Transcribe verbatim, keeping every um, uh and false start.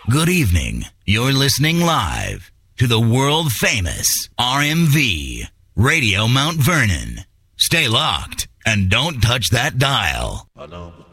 Good evening. You're listening live to the world-famous R M V Radio Mount Vernon. Stay locked and don't touch that dial.